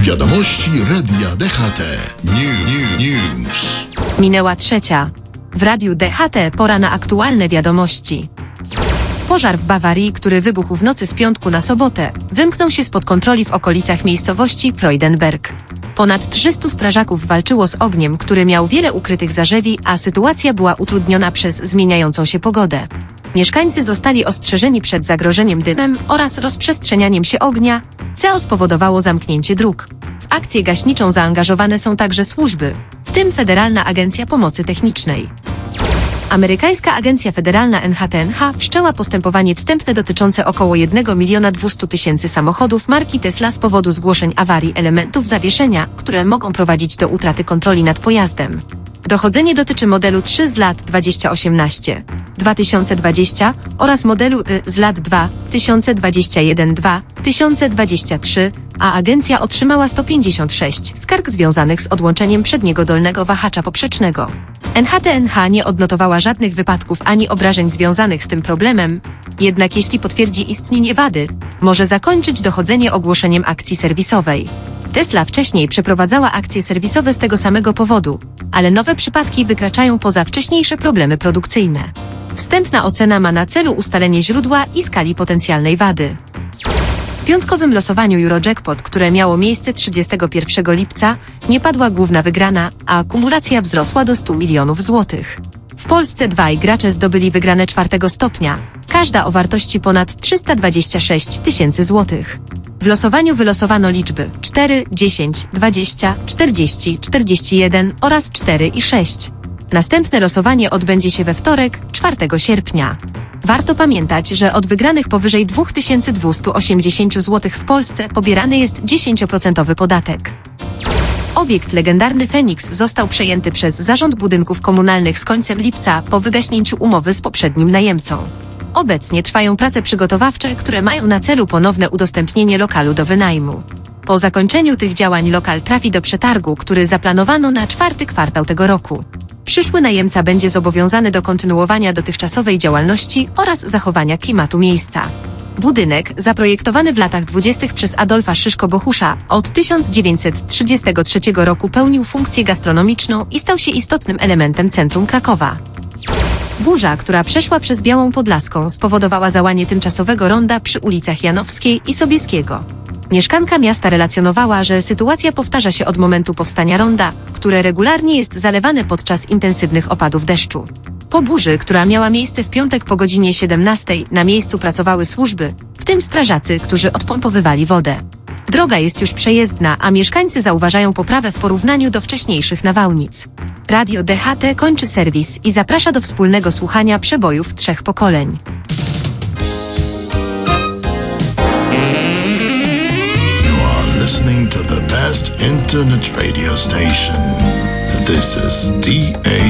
Wiadomości Radia DHT. News. Minęła 3:00. W Radiu DHT pora na aktualne wiadomości. Pożar w Bawarii, który wybuchł w nocy z piątku na sobotę, wymknął się spod kontroli w okolicach miejscowości Freudenberg. Ponad 300 strażaków walczyło z ogniem, który miał wiele ukrytych zarzewi, a sytuacja była utrudniona przez zmieniającą się pogodę. Mieszkańcy zostali ostrzeżeni przed zagrożeniem dymem oraz rozprzestrzenianiem się ognia, co spowodowało zamknięcie dróg. W akcję gaśniczą zaangażowane są także służby, w tym Federalna Agencja Pomocy Technicznej. Amerykańska Agencja Federalna NHTSA wszczęła postępowanie wstępne dotyczące około 1,2 mln samochodów marki Tesla z powodu zgłoszeń awarii elementów zawieszenia, które mogą prowadzić do utraty kontroli nad pojazdem. Dochodzenie dotyczy modelu 3 z lat 2018, 2020 oraz modelu z lat 2021, 2023, a agencja otrzymała 156 skarg związanych z odłączeniem przedniego dolnego wahacza poprzecznego. NHTSA nie odnotowała żadnych wypadków ani obrażeń związanych z tym problemem, jednak jeśli potwierdzi istnienie wady, może zakończyć dochodzenie ogłoszeniem akcji serwisowej. Tesla wcześniej przeprowadzała akcje serwisowe z tego samego powodu, ale nowe przypadki wykraczają poza wcześniejsze problemy produkcyjne. Wstępna ocena ma na celu ustalenie źródła i skali potencjalnej wady. W piątkowym losowaniu Eurojackpot, które miało miejsce 31 lipca, nie padła główna wygrana, a akumulacja wzrosła do 100 milionów złotych. W Polsce dwaj gracze zdobyli wygrane 4. stopnia, każda o wartości ponad 326 tysięcy złotych. W losowaniu wylosowano liczby 4, 10, 20, 40, 41 oraz 4 i 6. Następne losowanie odbędzie się we wtorek, 4 sierpnia. Warto pamiętać, że od wygranych powyżej 2280 zł w Polsce pobierany jest 10% podatek. Obiekt legendarny Feniks został przejęty przez Zarząd Budynków Komunalnych z końcem lipca po wygaśnięciu umowy z poprzednim najemcą. Obecnie trwają prace przygotowawcze, które mają na celu ponowne udostępnienie lokalu do wynajmu. Po zakończeniu tych działań lokal trafi do przetargu, który zaplanowano na 4. kwartał tego roku. Przyszły najemca będzie zobowiązany do kontynuowania dotychczasowej działalności oraz zachowania klimatu miejsca. Budynek, zaprojektowany w latach 20. przez Adolfa Szyszko-Bohusza, od 1933 roku pełnił funkcję gastronomiczną i stał się istotnym elementem centrum Krakowa. Burza, która przeszła przez Białą Podlaską, spowodowała załamanie tymczasowego ronda przy ulicach Janowskiej i Sobieskiego. Mieszkanka miasta relacjonowała, że sytuacja powtarza się od momentu powstania ronda, które regularnie jest zalewane podczas intensywnych opadów deszczu. Po burzy, która miała miejsce w piątek po godzinie 17, na miejscu pracowały służby, w tym strażacy, którzy odpompowywali wodę. Droga jest już przejezdna, a mieszkańcy zauważają poprawę w porównaniu do wcześniejszych nawałnic. Radio DHT kończy serwis i zaprasza do wspólnego słuchania przebojów 3 pokoleń. Listening to the best internet radio station. This is DA